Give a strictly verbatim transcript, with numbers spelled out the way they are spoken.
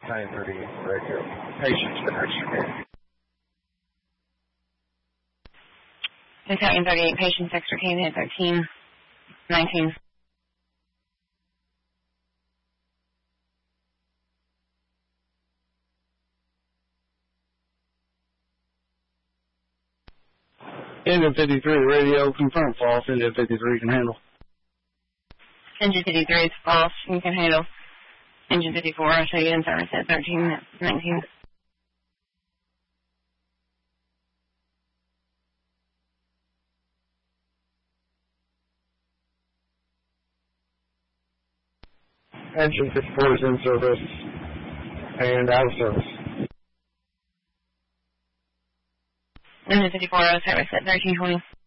nine thirty radio. Patients for extra care. Battalion thirty-eight, patients extra care at thirteen nineteen. Engine fifty-three, radio, confirm false. Engine fifty-three can handle. Engine fifty-three is false. You can handle. Engine fifty-four, I'll show you in service at thirteen nineteen. Engine fifty-four is in service and out of service. Engine fifty-four, out of service at thirteen twenty.